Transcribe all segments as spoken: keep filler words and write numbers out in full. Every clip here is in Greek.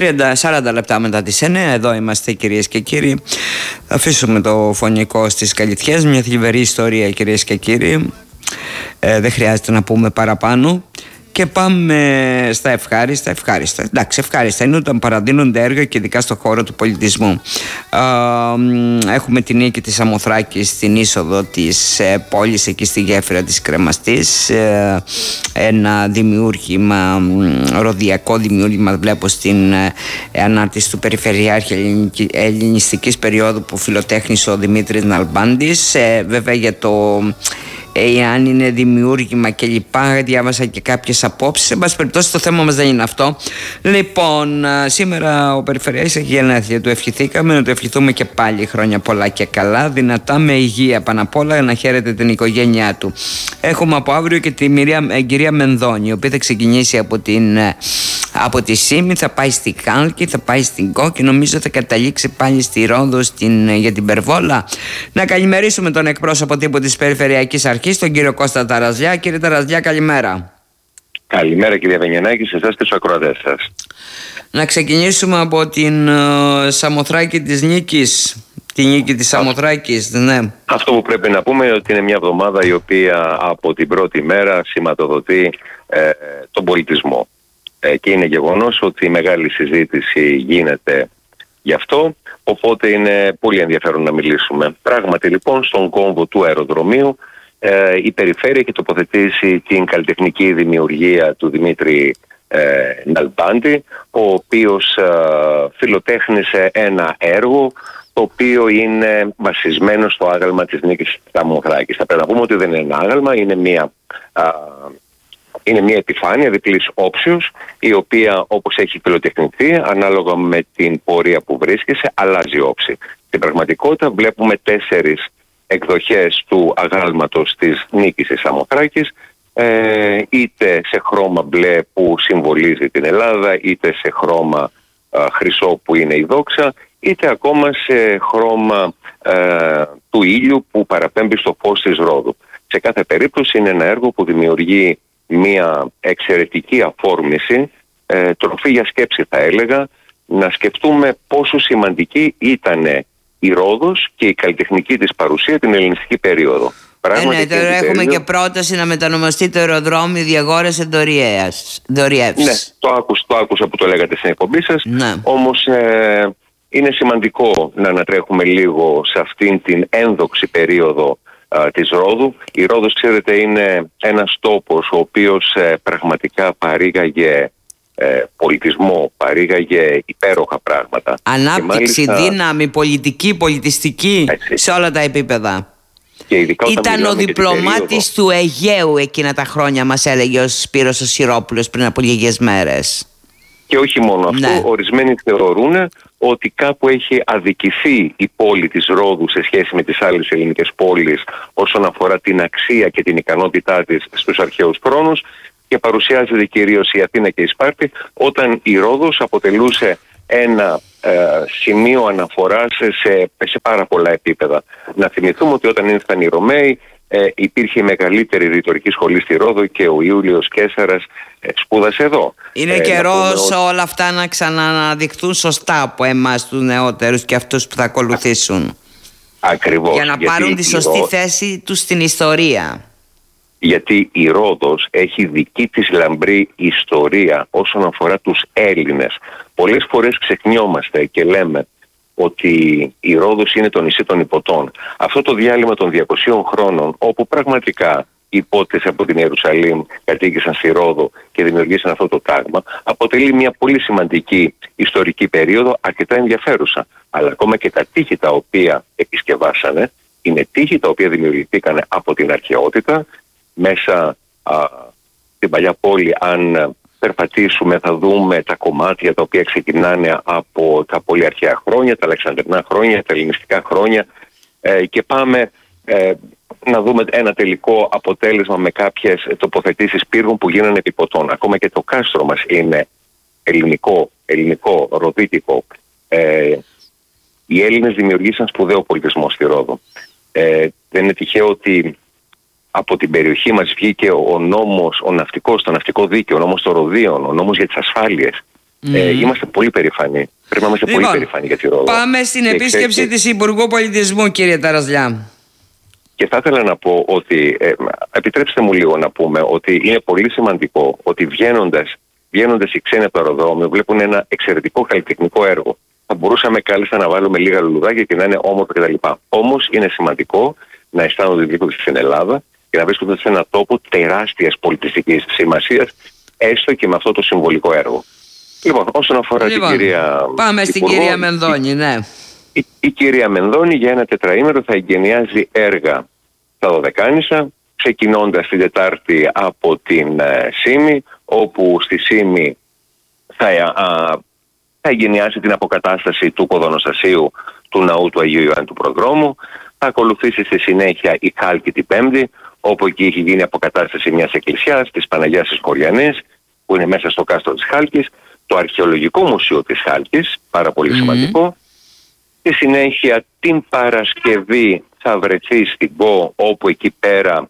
τριάντα σαράντα λεπτά μετά τις εννιά, εδώ είμαστε κυρίες και κύριοι. Θα αφήσουμε το φωνικό στις καλυθιές, μια θλιβερή ιστορία κυρίες και κύριοι. Ε, δεν χρειάζεται να πούμε παραπάνω. Και πάμε στα ευχάριστα. Ευχάριστα. Εντάξει, ευχάριστα είναι όταν παραδίνονται έργα και ειδικά στον χώρο του πολιτισμού. Ε, έχουμε την νίκη της Σαμοθράκης στην είσοδο της ε, πόλης, εκεί στη γέφυρα της Κρεμαστής. Ε, ένα δημιούργημα, ροδιακό δημιούργημα, βλέπω στην ε, ανάρτηση του Περιφερειάρχη Ελληνιστικής περίοδου που φιλοτέχνησε ο Δημήτρης Ναλμπάντης. Ε, βέβαια για το εάν είναι δημιούργημα και λοιπά, διάβασα και κάποιες απόψεις. Εν πάση περιπτώσει, το θέμα μας δεν είναι αυτό. Λοιπόν, σήμερα ο Περιφερειάρχης έχει γενέθλια, του ευχηθήκαμε, να του ευχηθούμε και πάλι χρόνια πολλά και καλά, δυνατά, με υγεία πάνω απ' όλα, να χαίρεται την οικογένειά του. Έχουμε από αύριο και τη Μυρία, ε, κυρία Μενδώνη, η οποία θα ξεκινήσει από, την, από τη Σύμη, θα πάει στη Κάλκη, θα πάει στην Κό και νομίζω θα καταλήξει πάλι στη Ρόδο στην, για την Περβόλα. Να καλημερίσουμε τον εκπρόσωπο τύπου της Περιφερειακής Αρχής, τον κύριο Κώστα Ταραζιά. Κύριε Ταραζιά, καλημέρα. Καλημέρα κύριε Βενιανάκη, σε εσάς και στους ακροατές σας. Να ξεκινήσουμε από την uh, Σαμοθράκη της Νίκης. Τη νίκη της Σαμοθράκης, ναι. Αυτό που πρέπει να πούμε είναι ότι είναι μια εβδομάδα η οποία από την πρώτη μέρα σηματοδοτεί ε, τον πολιτισμό. Ε, και είναι γεγονός ότι η μεγάλη συζήτηση γίνεται γι' αυτό, οπότε είναι πολύ ενδιαφέρον να μιλήσουμε. Πράγματι λοιπόν, στον κόμβο του αεροδρομίου ε, η Περιφέρεια έχει τοποθετήσει την καλλιτεχνική δημιουργία του Δημήτρη ε, Ναλμπάντη, ο οποίος ε, φιλοτέχνησε ένα έργο το οποίο είναι βασισμένο στο άγαλμα της νίκης της Σαμοθράκης. Θα πρέπει να πούμε ότι δεν είναι ένα άγαλμα, είναι μια, α, είναι μια επιφάνεια διπλής όψεως, η οποία όπως έχει φιλοτεχνηθεί, ανάλογα με την πορεία που βρίσκεσαι, αλλάζει όψη. Στην πραγματικότητα βλέπουμε τέσσερις εκδοχές του αγάλματος της νίκης της Σαμοθράκης, ε, είτε σε χρώμα μπλε που συμβολίζει την Ελλάδα, είτε σε χρώμα α, χρυσό που είναι η δόξα, είτε ακόμα σε χρώμα ε, του ήλιου που παραπέμπει στο φως της Ρόδου. Σε κάθε περίπτωση είναι ένα έργο που δημιουργεί μια εξαιρετική αφόρμηση, ε, τροφή για σκέψη θα έλεγα, να σκεφτούμε πόσο σημαντική ήταν η Ρόδος και η καλλιτεχνική της παρουσία την ελληνιστική περίοδο. Ε, ναι, τώρα έχουμε περίοδο... και πρόταση να μετανομαστεί το αεροδρόμιο Διαγόρας Εντοριεύς. Ναι, το άκουσα, το άκουσα που το λέγατε στην εκπομπή σας, ναι. Όμως ε, είναι σημαντικό να ανατρέχουμε λίγο σε αυτήν την ένδοξη περίοδο α, της Ρόδου. Η Ρόδος, ξέρετε, είναι ένας τόπος ο οποίος ε, πραγματικά παρήγαγε ε, πολιτισμό, παρήγαγε υπέροχα πράγματα. Ανάπτυξη, μάλιστα, δύναμη, πολιτική, πολιτιστική, έτσι, σε όλα τα επίπεδα. Ήταν ο διπλωμάτης του Αιγαίου εκείνα τα χρόνια, μας έλεγε ο Σπύρος ο Σιρόπουλος πριν από λίγες μέρες. Και όχι μόνο αυτό, ναι. Ορισμένοι θεωρούν ότι κάπου έχει αδικηθεί η πόλη της Ρόδου σε σχέση με τις άλλες ελληνικές πόλεις όσον αφορά την αξία και την ικανότητά της στους αρχαίους χρόνους, και παρουσιάζεται κυρίως η Αθήνα και η Σπάρτη, όταν η Ρόδος αποτελούσε ένα ε, σημείο αναφοράς σε, σε πάρα πολλά επίπεδα. Να θυμηθούμε ότι όταν ήρθαν οι Ρωμαίοι ε, υπήρχε η μεγαλύτερη ρητορική σχολή στη Ρόδο και ο Ιούλιος Καίσαρας ε, σπούδασε εδώ. Είναι ε, καιρός ότι... όλα αυτά να ξαναναδειχθούν σωστά από εμάς τους νεότερους και αυτούς που θα ακολουθήσουν. Ακριβώς. Για να πάρουν τη σωστή Ρώ... θέση τους στην ιστορία. Γιατί η Ρόδος έχει δική της λαμπρή ιστορία όσον αφορά τους Έλληνες. Πολλές φορές ξεχνιόμαστε και λέμε ότι η Ρόδος είναι το νησί των Ιππωτών. Αυτό το διάλειμμα των διακοσίων χρόνων, όπου πραγματικά οι Ιππώτες από την Ιερουσαλήμ κατοίκησαν στη Ρόδο και δημιουργήσαν αυτό το τάγμα, αποτελεί μια πολύ σημαντική ιστορική περίοδο, αρκετά ενδιαφέρουσα. Αλλά ακόμα και τα τείχη τα οποία επισκευάσανε είναι τείχη τα οποία δημιουργηθήκαν από την αρχαιότητα. Μέσα α, στην παλιά πόλη, αν περπατήσουμε, θα δούμε τα κομμάτια τα οποία ξεκινάνε από τα πολύ αρχαία χρόνια, τα Αλεξανδρινά χρόνια, τα ελληνιστικά χρόνια, ε, και πάμε ε, να δούμε ένα τελικό αποτέλεσμα με κάποιες τοποθετήσεις πύργων που γίνανε επί ποτών. Ακόμα και το κάστρο μας είναι ελληνικό, ελληνικό, ροδίτικο. Ε, οι Έλληνες δημιουργήσαν σπουδαίο πολιτισμό στη Ρόδο. Ε, δεν είναι τυχαίο ότι από την περιοχή μας βγήκε ο νόμος, ο ναυτικός, το ναυτικό δίκαιο, ο νόμος των Ροδίων, ο νόμος για τις ασφάλειες. Mm. Ε, είμαστε πολύ περήφανοι. Πρέπει να είμαστε λοιπόν, πολύ περήφανοι για τη Ρόδο. Πάμε στην και επίσκεψη ξέρετε, της Υπουργού Πολιτισμού, κύριε Ταραζλιά. Και θα ήθελα να πω ότι, ε, επιτρέψτε μου λίγο να πούμε ότι είναι πολύ σημαντικό ότι βγαίνοντας, βγαίνοντας οι ξένοι από το αεροδρόμιο βλέπουν ένα εξαιρετικό καλλιτεχνικό έργο. Θα μπορούσαμε κάλλιστα να βάλουμε λίγα λουλουδάκια και να είναι όμορφο κτλ. Όμως είναι σημαντικό να αισθάνονται δίπλα στην Ελλάδα και να βρίσκονται σε έναν τόπο τεράστιας πολιτιστικής σημασίας, έστω και με αυτό το συμβολικό έργο. Λοιπόν, όσον αφορά λοιπόν, την κυρία. Πάμε στην Υπουργό, κυρία Μενδώνη, ναι. Η, η, η κυρία Μενδώνη για ένα τετραήμερο θα εγκαινιάζει έργα στα Δωδεκάνησα, ξεκινώντας την Τετάρτη από την ε, Σύμη, όπου στη Σύμη θα, α, θα εγκαινιάσει την αποκατάσταση του ποδονοστασίου του ναού του Αγίου Ιωάννη του Προδρόμου. Θα ακολουθήσει στη συνέχεια η Χάλκη την Πέμπτη, όπου εκεί έχει γίνει αποκατάσταση μιας εκκλησιάς, της Παναγιάς της Χωριανής, που είναι μέσα στο κάστρο της Χάλκης, το Αρχαιολογικό Μουσείο της Χάλκης, πάρα πολύ mm-hmm. σημαντικό. Στη συνέχεια την Παρασκευή θα βρεθεί στην ΚΟ, όπου εκεί πέρα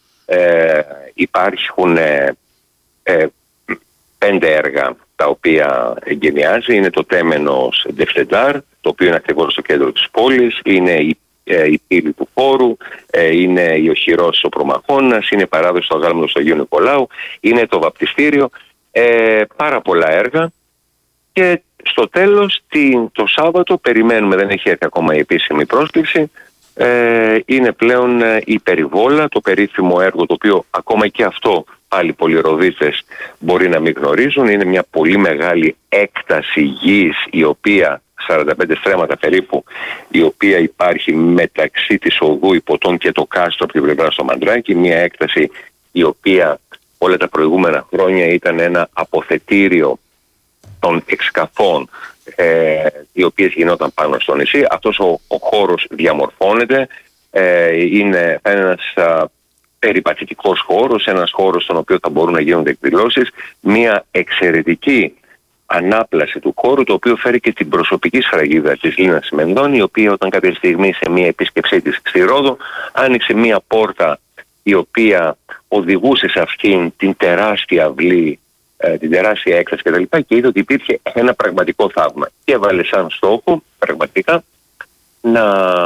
ε, υπάρχουν ε, ε, πέντε έργα τα οποία εγκαινιάζει. Είναι το Τέμενος Ντεφτεντάρ, το οποίο είναι ακριβώς στο κέντρο της πόλης, είναι η, ε, η πύλη του χώρου, ε, είναι η οχυρός ο Προμαχώνας, είναι η παράδοση στο αγάλματο του Αγίου Νικολάου, είναι το βαπτιστήριο, ε, πάρα πολλά έργα. Και στο τέλος, την, το Σάββατο, περιμένουμε, δεν έχει έρθει ακόμα η επίσημη πρόσκληση, ε, είναι πλέον ε, η Περιβόλα, το περίφημο έργο, το οποίο ακόμα και αυτό πάλι πολυροδίτες μπορεί να μην γνωρίζουν. Είναι μια πολύ μεγάλη έκταση γης, η οποία, σαράντα πέντε στρέμματα περίπου, η οποία υπάρχει μεταξύ της Οδού Υποτών και το κάστρο από την πλευρά στο Μαντράκι, μια έκταση η οποία όλα τα προηγούμενα χρόνια ήταν ένα αποθετήριο των εξκαφών ε, οι οποίες γινόταν πάνω στο νησί. Αυτός ο, ο χώρος διαμορφώνεται, ε, είναι ένας α, περιπατητικός χώρος, ένας χώρος στον οποίο θα μπορούν να γίνονται εκδηλώσεις, μια εξαιρετική ανάπλαση του χώρου, το οποίο φέρει και την προσωπική σφραγίδα της Λίνας Μενδώνη, η οποία όταν κάποια στιγμή σε μια επίσκεψή της στη Ρόδο άνοιξε μια πόρτα η οποία οδηγούσε σε αυτήν την τεράστια αυλή, την τεράστια έκταση κτλ. Και, και είδε ότι υπήρχε ένα πραγματικό θαύμα. Και έβαλε σαν στόχο πραγματικά να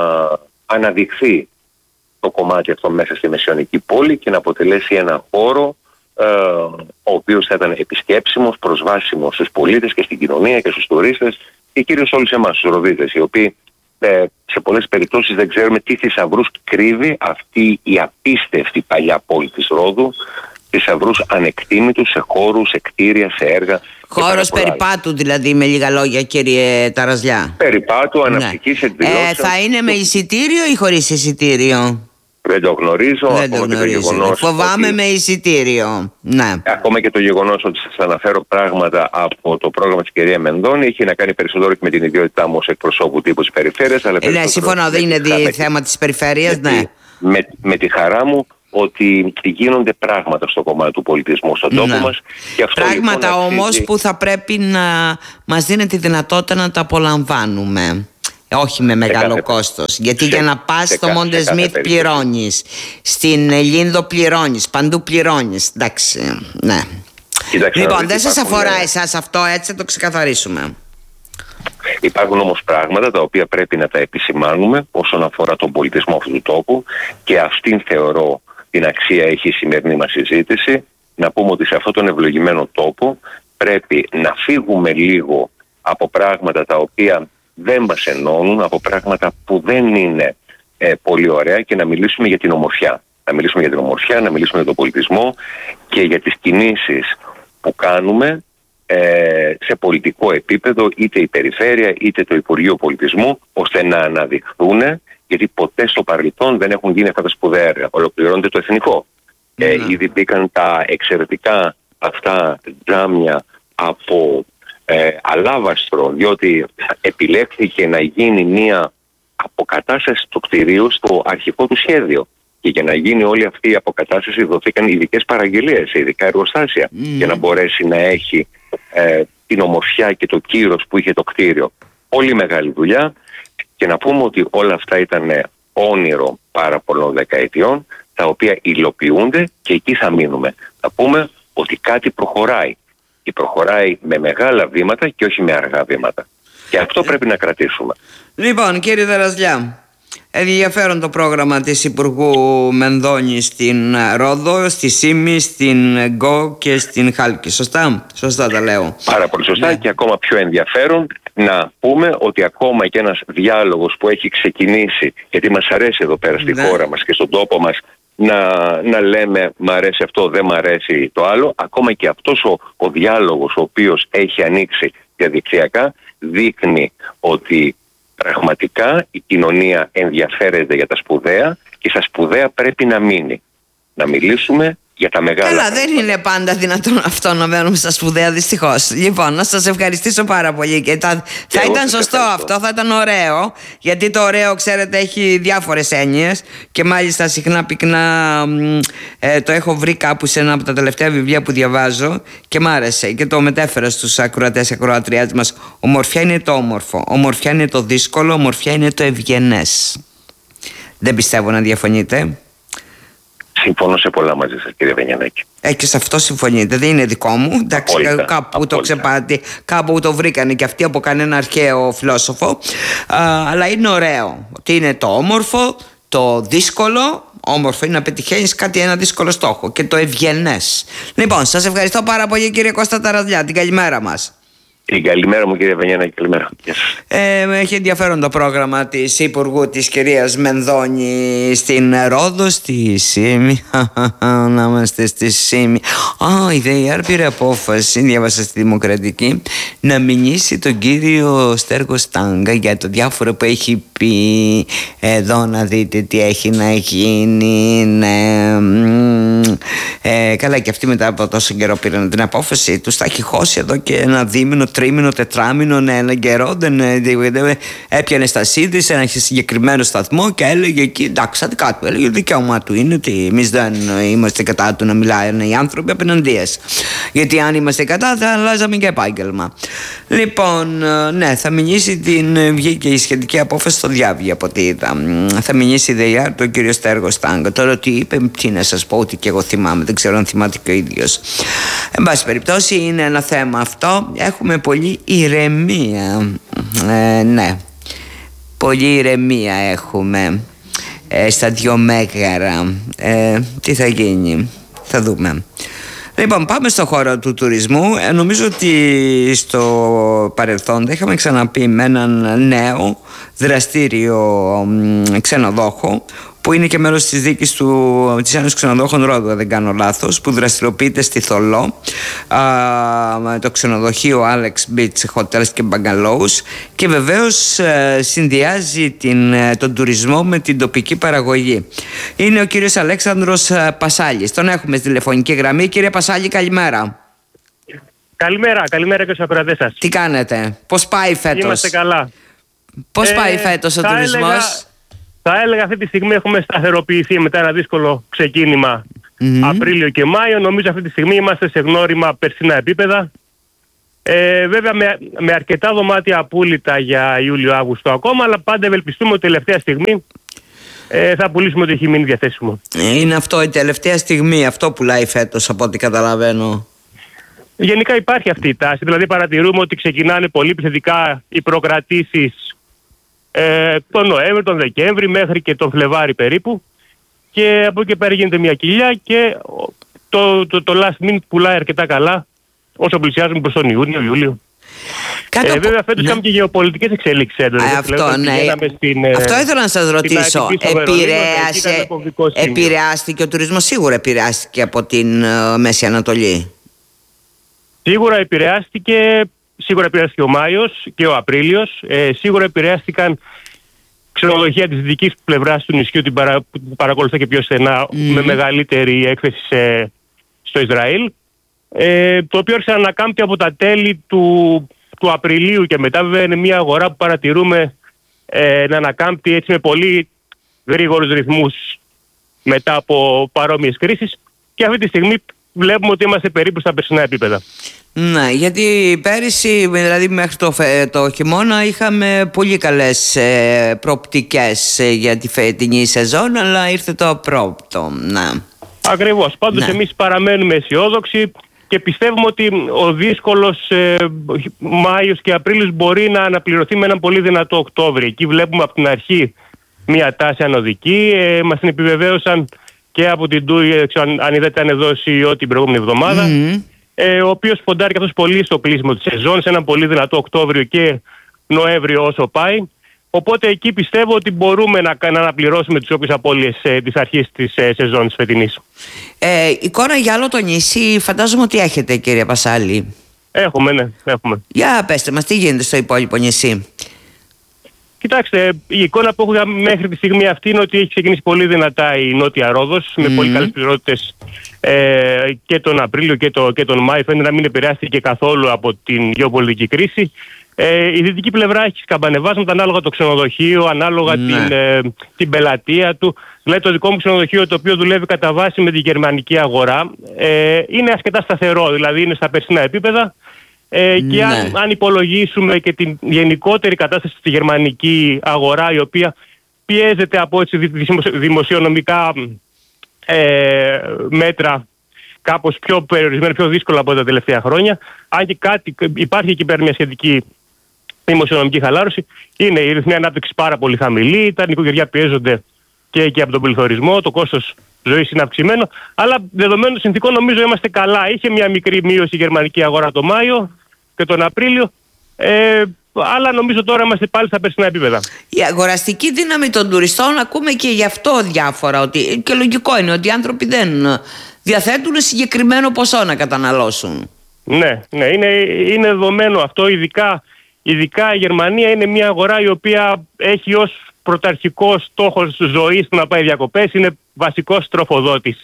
αναδειχθεί το κομμάτι αυτό μέσα στη μεσαιωνική πόλη και να αποτελέσει ένα χώρο ε, ο οποίος θα ήταν επισκέψιμος, προσβάσιμος στους πολίτες και στην κοινωνία και στους τουρίστες και κυρίως όλους εμάς τους Ροδίτες, οι οποίοι ε, σε πολλές περιπτώσεις δεν ξέρουμε τι θησαυρούς κρύβει αυτή η απίστευτη παλιά πόλη της Ρόδου, θησαυρούς ανεκτήμητους σε χώρους, σε κτίρια, σε έργα. Χώρος περιπάτου δηλαδή, με λίγα λόγια, κύριε Ταραζλιά. Περιπάτου, αναπτικής, ναι. εκδηλώσεων. Ε, θα είναι με εισιτήριο ή χωρίς εισιτήριο? Δεν το γνωρίζω. Δεν το γνωρίζω. Φοβάμαι ότι... με εισιτήριο. Ναι. Ακόμα και το γεγονός ότι σας αναφέρω πράγματα από το πρόγραμμα της κυρία Μενδώνη έχει να κάνει περισσότερο και με την ιδιότητά μου ως εκπροσώπου τύπου της περιφέρειας. Αλλά ναι, συμφωνώ, δεν είναι δι... θέμα της περιφέρειας. Με, ναι. με, με τη χαρά μου ότι γίνονται πράγματα στο κομμάτι του πολιτισμού στον τόπο ναι. μας. Και αυτό πράγματα λοιπόν, όμως αξίζει... που θα πρέπει να μας δίνει τη δυνατότητα να τα απολαμβάνουμε. Όχι με μεγάλο κάθε... κόστος. Γιατί σε... για να πας στο Μόντε Σμιθ πληρώνεις, στην Λίνδο πληρώνεις, παντού πληρώνεις. Εντάξει, ναι. Κοιτάξτε, λοιπόν, δεν σας αφορά ναι. εσάς αυτό, έτσι το ξεκαθαρίσουμε. Υπάρχουν όμως πράγματα τα οποία πρέπει να τα επισημάνουμε όσον αφορά τον πολιτισμό αυτού του τόπου και αυτήν θεωρώ την αξία έχει η σημερινή μας συζήτηση. Να πούμε ότι σε αυτόν τον ευλογημένο τόπο πρέπει να φύγουμε λίγο από πράγματα τα οποία δεν μας ενώνουν, από πράγματα που δεν είναι ε, πολύ ωραία και να μιλήσουμε για την ομορφιά. Να μιλήσουμε για την ομορφιά, να μιλήσουμε για τον πολιτισμό και για τις κινήσεις που κάνουμε ε, σε πολιτικό επίπεδο, είτε η Περιφέρεια είτε το Υπουργείο Πολιτισμού, ώστε να αναδειχθούν, γιατί ποτέ στο παρελθόν δεν έχουν γίνει αυτά τα σπουδαία έργα. Ολοκληρώνεται το εθνικό. Mm. Ε, ήδη μπήκαν τα εξαιρετικά αυτά τζάμια από ε, αλάβαστρο, διότι επιλέχθηκε να γίνει μια αποκατάσταση του κτηρίου στο αρχικό του σχέδιο. Και για να γίνει όλη αυτή η αποκατάσταση δοθήκαν ειδικές παραγγελίες, ειδικά εργοστάσια, mm. για να μπορέσει να έχει ε, την ομορφιά και το κύρος που είχε το κτίριο. Όλη μεγάλη δουλειά. Και να πούμε ότι όλα αυτά ήταν όνειρο πάρα πολλών δεκαετιών, τα οποία υλοποιούνται και εκεί θα μείνουμε. Να πούμε ότι κάτι προχωράει. και προχωράει με μεγάλα βήματα και όχι με αργά βήματα. Και αυτό πρέπει να κρατήσουμε. Λοιπόν, κύριε Δαραζλιά, ενδιαφέρον το πρόγραμμα της Υπουργού Μενδώνη στην Ρόδο, στη Σύμη, στην Γκο και στην Χάλκη. Σωστά, σωστά τα λέω. Πάρα πολύ σωστά, ναι. Και ακόμα πιο ενδιαφέρον να πούμε ότι ακόμα και ένας διάλογος που έχει ξεκινήσει, γιατί μας αρέσει εδώ πέρα στη ναι. χώρα μας και στον τόπο μας να, να λέμε μ' αρέσει αυτό, δεν μ' αρέσει το άλλο, ακόμα και αυτός ο, ο διάλογος ο οποίος έχει ανοίξει διαδικτυακά δείχνει ότι πραγματικά η κοινωνία ενδιαφέρεται για τα σπουδαία και στα σπουδαία πρέπει να μείνει. Να μιλήσουμε για τα μεγάλα. Καλά, δεν είναι πάντα δυνατόν αυτό να μένουμε στα σπουδαία, δυστυχώς. Λοιπόν, να σας ευχαριστήσω πάρα πολύ. Και τα... και θα ήταν σωστό αυτό, θα ήταν ωραίο. Γιατί το ωραίο, ξέρετε, έχει διάφορες έννοιες. Και μάλιστα συχνά πυκνά ε, το έχω βρει κάπου σε ένα από τα τελευταία βιβλία που διαβάζω και μ' άρεσε. Και το μετέφερα στους ακροατές και ακροατριάτες μας. Ομορφιά είναι το όμορφο. Ομορφιά είναι το δύσκολο. Ομορφιά είναι το ευγενές. Δεν πιστεύω να διαφωνείτε. Συμφωνώ σε πολλά μαζί σας, κύριε Βενιανάκη. Ε, και σε αυτό συμφωνείτε, δεν είναι δικό μου. Εντάξει, απόλυτα, κάπου απόλυτα. Το ξεπάτη, κάπου το βρήκανε και αυτοί από κανένα αρχαίο φιλόσοφο. Α, αλλά είναι ωραίο. Ότι είναι το όμορφο, το δύσκολο. Όμορφο είναι να πετυχαίνεις κάτι, ένα δύσκολο στόχο. Και το ευγενές. Λοιπόν, σας ευχαριστώ πάρα πολύ, κύριε Κώστα Ταραζλιά. Την καλημέρα μας. Την καλημέρα μου, κύριε Βενιανάκη, καλημέρα. Ε, έχει ενδιαφέρον το πρόγραμμα της Υπουργού της κυρίας Μενδώνη στην Ρόδο, στη Σύμη. Να είμαστε στη Σύμη. Α, η ΔΕΙΑΡ πήρε απόφαση, διάβασα στη Δημοκρατική, να μηνύσει τον κύριο Στέργο Στάγκα για το διάφορο που έχει πει. Εδώ να δείτε τι έχει να γίνει. Ναι. Ε, καλά, και αυτοί μετά από τόσο καιρό πήραν την απόφαση τους. Τα έχει χώσει εδώ και ένα δίμηνο, τρίμηνο, τετράμηνο, ναι, έναν καιρό. Δεν, δεν έπιανε στα σίδη σε ένα συγκεκριμένο σταθμό και έλεγε εκεί, εντάξει, κάτι του έλεγε, δικαίωμά του είναι ότι εμείς δεν είμαστε κατά του να μιλάνε οι άνθρωποι απέναντίας. Γιατί αν είμαστε κατά, θα αλλάζαμε και επάγγελμα. Λοιπόν, ναι, θα μηνύσει την. Βγήκε η σχετική απόφαση στο Διάβγη από ό,τι είδα. Θα μηνύσει η ΔΕΙΑΡ τον κύριο Στέργο Στάγκα. Τώρα τι είπε, τι να σας πω, ότι και εγώ θυμάμαι, δεν ξέρω αν θυμάται και ο ίδιος. Εν πάση περιπτώσει, είναι ένα θέμα αυτό. Έχουμε πολύ ηρεμία. Ε, ναι, πολύ ηρεμία έχουμε ε, στα δυο μέγαρα. Ε, τι θα γίνει, θα δούμε. Λοιπόν, πάμε στο χώρο του τουρισμού. Ε, νομίζω ότι στο παρελθόν δεν είχαμε ξαναπεί με έναν νέο δραστήριο μ, ξενοδόχο, που είναι και μέρος της δίκης του, της Ένωσης Ξενοδόχων Ρόδου, δεν κάνω λάθος, που δραστηριοποιείται στη Θολό, α, το ξενοδοχείο Alex Beach Hotels και Bungalows, και βεβαίως ε, συνδυάζει την, τον τουρισμό με την τοπική παραγωγή. Είναι ο κύριος Αλέξανδρος Πασάλης. Τον έχουμε στη τηλεφωνική γραμμή. Κύριε Πασάλη, καλημέρα. Καλημέρα, καλημέρα και στους ακροατές σας. Τι κάνετε, πώς πάει φέτος? Είμαστε καλά. Πώς ε, πάει φέτος ο τουρισμός? Έλεγα... Θα έλεγα αυτή τη στιγμή έχουμε σταθεροποιηθεί μετά ένα δύσκολο ξεκίνημα mm-hmm. Απρίλιο και Μάιο. Νομίζω αυτή τη στιγμή είμαστε σε γνώριμα περσινά επίπεδα. Ε, βέβαια με, με αρκετά δωμάτια απούλητα για Ιούλιο-Αύγουστο ακόμα, αλλά πάντα ευελπιστούμε ότι τελευταία στιγμή ε, θα πουλήσουμε ό,τι έχει μείνει διαθέσιμο. Είναι αυτό η τελευταία στιγμή, αυτό πουλάει φέτος από ό,τι καταλαβαίνω. Γενικά υπάρχει αυτή η τάση, δηλαδή παρατηρούμε ότι ξεκινάνε πολύ επιθετικά οι προκρατήσεις Ε, τον Νοέμβρη, τον Δεκέμβρη μέχρι και τον Φλεβάρη περίπου, και από εκεί πέρα γίνεται μια κοιλιά και το, το, το last minute πουλάει αρκετά καλά όσο πλησιάζουμε προς τον Ιούνιο, Ιούλιο. Ε, βέβαια φέτος είχαμε ναι. και γεωπολιτικές εξέλιξεις έντονες. Αυτό, ναι. Στην, αυτό ήθελα να σας ρωτήσω. Επηρέασε, επηρεάστηκε ο τουρισμός? Σίγουρα επηρεάστηκε από την uh, Μέση Ανατολή. Σίγουρα επηρεάστηκε. Σίγουρα επηρεάστηκε ο Μάιος και ο Απρίλιος. Ε, σίγουρα επηρεάστηκαν ξενοδοχεία της δυτικής πλευράς του νησιού, την παρα, που παρακολουθώ και πιο στενά, mm. με μεγαλύτερη έκθεση σε, στο Ισραήλ. Ε, το οποίο άρχισε να ανακάμπτει από τα τέλη του, του Απριλίου και μετά. Βέβαια είναι μια αγορά που παρατηρούμε ε, να ανακάμπτει έτσι με πολύ γρήγορους ρυθμούς μετά από παρόμοιες κρίσεις, και αυτή τη στιγμή βλέπουμε ότι είμαστε περίπου στα περσινά επίπεδα. Ναι, γιατί πέρυσι, δηλαδή μέχρι το, το χειμώνα, είχαμε πολύ καλές ε, προοπτικές ε, για τη φετινή σεζόν, αλλά ήρθε το απρόπτο. Ναι. Ακριβώς. Πάντως ναι. εμείς παραμένουμε αισιόδοξοι. και πιστεύουμε ότι ο δύσκολος ε, Μάιος και Απρίλιος μπορεί να αναπληρωθεί με έναν πολύ δυνατό Οκτώβριο. Εκεί βλέπουμε από την αρχή μια τάση ανωδική. Ε, μας την επιβεβαίωσαν και από την Τούι, αν, αν είδατε, ήταν εδώ σι ι ο την προηγούμενη εβδομάδα, mm-hmm. ε, ο οποίος ποντάρει καθώς πολύ στο κλείσιμο της σεζόν, σε έναν πολύ δυνατό Οκτώβριο και Νοέμβριο όσο πάει. Οπότε εκεί πιστεύω ότι μπορούμε να, να αναπληρώσουμε τις όποιες απώλειες ε, της αρχής της ε, σεζόν της φετινής. Ε, εικόνα για άλλο το νησί φαντάζομαι ότι έχετε, κύριε Πασάλη. Έχουμε, ναι, έχουμε. Για πέστε μας, τι γίνεται στο υπόλοιπο νησί? Κοιτάξτε, η εικόνα που έχω μέχρι τη στιγμή αυτή είναι ότι έχει ξεκινήσει πολύ δυνατά η Νότια Ρόδος, mm. με πολύ καλές πληρότητες ε, και τον Απρίλιο και, το, και τον Μάιο. Φαίνεται να μην επηρεάστηκε καθόλου από την γεωπολιτική κρίση. Ε, η δυτική πλευρά έχει σκαμπανεβάσματα ανάλογα το ξενοδοχείο, ανάλογα mm. την, ε, την πελατεία του. Δηλαδή το δικό μου ξενοδοχείο, το οποίο δουλεύει κατά βάση με τη γερμανική αγορά, ε, είναι αρκετά σταθερό, δηλαδή είναι στα περσινά επίπεδα. Ε, και ναι. αν, αν υπολογίσουμε και την γενικότερη κατάσταση στη γερμανική αγορά, η οποία πιέζεται από έτσι, δημοσιονομικά ε, μέτρα κάπως πιο περιορισμένα, πιο δύσκολα από τα τελευταία χρόνια, αν και κάτι, υπάρχει εκεί πέρα μια σχετική δημοσιονομική χαλάρωση, είναι η ρυθμή ανάπτυξη πάρα πολύ χαμηλή, τα νοικοκυριά πιέζονται και, και από τον πληθωρισμό, το κόστος ζωής είναι αυξημένο, αλλά δεδομένου των συνθηκών νομίζω είμαστε καλά. Είχε μια μικρή μείωση η γερμανική αγορά το Μάιο και τον Απρίλιο, ε, αλλά νομίζω τώρα είμαστε πάλι στα περσινά επίπεδα. Η αγοραστική δύναμη των τουριστών, ακούμε και γι' αυτό διάφορα, ότι, και λογικό είναι ότι οι άνθρωποι δεν διαθέτουν συγκεκριμένο ποσό να καταναλώσουν. Ναι, ναι, είναι, είναι δεδομένο αυτό, ειδικά, ειδικά η Γερμανία είναι μια αγορά η οποία έχει ως πρωταρχικό στόχο ζωής του να πάει διακοπές, είναι βασικός τροφοδότης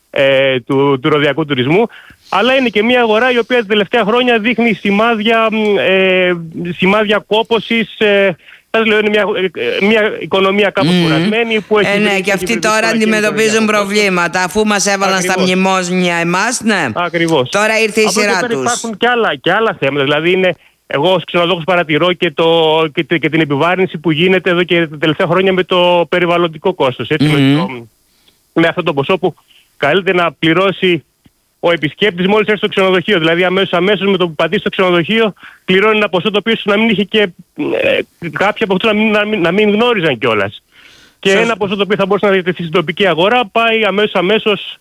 ε, του, του ροδιακού τουρισμού, αλλά είναι και μια αγορά η οποία τα τελευταία χρόνια δείχνει σημάδια, ε, σημάδια κόπωσης. Ε, θα λέω είναι μια, μια οικονομία κάπως mm. κουρασμένη που έχει... Ε, ναι, και αυτοί τώρα αντιμετωπίζουν προβλήματα, αφού μας έβαλαν Ακριβώς. στα μνημόσυνια εμάς, ναι. Ακριβώς. Τώρα ήρθε η Από σειρά τους. τους. Υπάρχουν και άλλα, και άλλα θέματα, δηλαδή είναι... Εγώ ως ξενοδόχος παρατηρώ και, το, και, και την επιβάρυνση που γίνεται εδώ και τα τελευταία χρόνια με το περιβαλλοντικό κόστος. Έτσι, mm-hmm. με, το, με αυτό το ποσό που καλείται να πληρώσει ο επισκέπτης μόλις έρθει στο ξενοδοχείο. Δηλαδή αμέσως, αμέσως με το που πατήσει στο ξενοδοχείο πληρώνει ένα ποσό το οποίο να μην είχε και ε, κάποιοι από αυτούς να μην, να μην, να μην γνώριζαν κιόλας. Και Σας... ένα ποσό το οποίο θα μπορούσε να διατεθεί στην τοπική αγορά πάει αμέσως αμέσως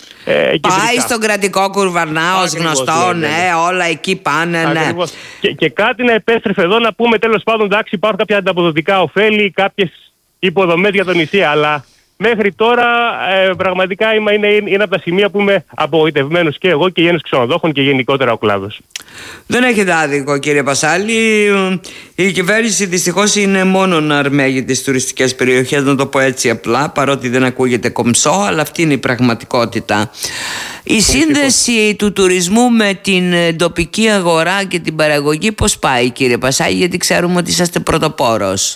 Ε, πάει στον κρατικό Κουρβανά ως γνωστό, ναι, ναι, ναι, όλα εκεί πάνε, ναι. Και, και κάτι να επέστρεφε εδώ να πούμε τέλος πάντων, εντάξει, υπάρχουν κάποια ανταποδοτικά ωφέλη, κάποιες υποδομές για το νησί, αλλά μέχρι τώρα ε, πραγματικά είμαι, είναι, είναι από τα σημεία που είμαι απογοητευμένος και εγώ και η Ένωση Ξενοδόχων και γενικότερα ο κλάδος. Δεν έχετε άδικο, κύριε Πασάλη. Η κυβέρνηση δυστυχώς είναι μόνο αρμέγει τις τουριστικές περιοχές, να το πω έτσι απλά, παρότι δεν ακούγεται κομψό, αλλά αυτή είναι η πραγματικότητα. Η σύνδεση του τουρισμού με την τοπική αγορά και την παραγωγή πώς πάει, κύριε Πασάλη, γιατί ξέρουμε ότι είσαστε πρωτοπόρος?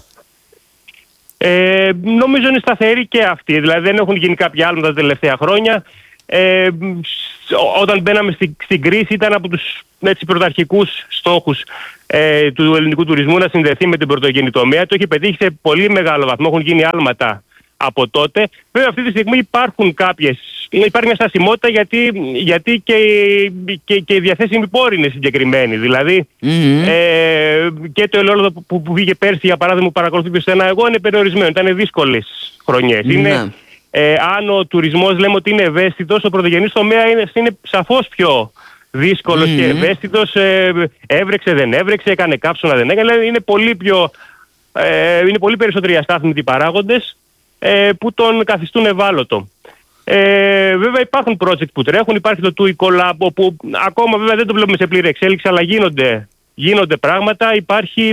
Ε, νομίζω είναι σταθερή και αυτή, δηλαδή δεν έχουν γίνει κάποια άλματα τα τελευταία χρόνια. Ε, όταν μπαίναμε στην, στην κρίση ήταν από τους έτσι, πρωταρχικούς στόχους ε, του ελληνικού τουρισμού να συνδεθεί με την πρωτογενή τομέα. Το έχει πετύχει σε πολύ μεγάλο βαθμό, έχουν γίνει άλματα από τότε. Βέβαια αυτή τη στιγμή υπάρχουν κάποιες, υπάρχει μια στασιμότητα γιατί, γιατί και, και, και η διαθέσιμη πόρη είναι συγκεκριμένη. Δηλαδή mm-hmm. ε, και το ελαιόλαδο που, που, που βγήκε πέρσι, για παράδειγμα, που παρακολουθεί πιο στενά εγώ, είναι περιορισμένο. Ήταν δύσκολες χρονιές. Mm-hmm. Είναι, ε, αν ο τουρισμός λέμε ότι είναι ευαίσθητος, ο πρωτογενής τομέα είναι, είναι σαφώς πιο δύσκολος mm-hmm. και ευαίσθητος. Ε, έβρεξε, δεν έβρεξε, έκανε κάψωνα, δεν έκανε. Δηλαδή είναι πολύ, πιο, ε, είναι πολύ περισσότεροι αστάθμιτοι παράγοντες ε, που τον καθιστούν ευάλωτο. Ε, βέβαια υπάρχουν project που τρέχουν, υπάρχει το TUI Collab όπου ακόμα βέβαια δεν το βλέπουμε σε πλήρη εξέλιξη, αλλά γίνονται, γίνονται πράγματα. Υπάρχει,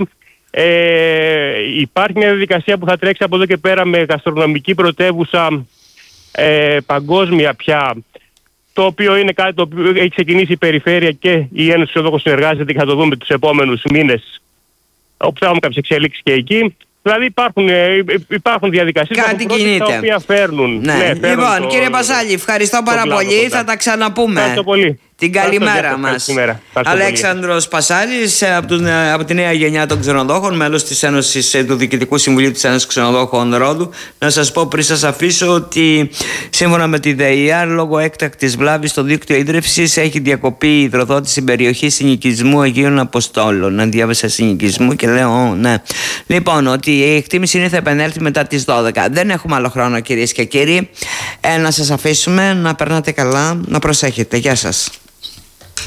ε, υπάρχει μια διαδικασία που θα τρέξει από εδώ και πέρα με γαστρονομική πρωτεύουσα ε, παγκόσμια πια, το οποίο είναι κάτι το οποίο έχει ξεκινήσει η Περιφέρεια και η Ένωση Ξενοδόχων συνεργάζεται και θα το δούμε τους επόμενους μήνες, όπου θα έχουμε κάποιες εξελίξεις και εκεί. Δηλαδή υπάρχουν, υπάρχουν διαδικασίες τα οποία φέρνουν. Ναι. Ναι, λοιπόν, το, κύριε Πασάλη, ευχαριστώ πάρα πολύ. Θα τα ξαναπούμε. Ευχαριστώ πολύ. Την καλημέρα μας. Αλέξανδρος Πασάλης, από, τους, από τη νέα γενιά των ξενοδόχων, μέλος της Ένωσης, του Διοικητικού Συμβουλίου της Ένωσης Ξενοδόχων Ρόδου. Να σας πω πριν σας αφήσω ότι σύμφωνα με τη ΔΕΙΑΡ, λόγω έκτακτης βλάβης στο δίκτυο ίδρυυσης έχει διακοπεί η υδροδότηση περιοχή συνοικισμού Αγίων Αποστόλων. Αν διάβασα συνοικισμού και λέω, «Ω, ναι». Λοιπόν, ότι η εκτίμηση είναι θα επανέλθει μετά τις δώδεκα. Δεν έχουμε άλλο χρόνο, κυρίες και κύριοι. Ε, να σας αφήσουμε, να περνάτε καλά, να προσέχετε. Γεια σας.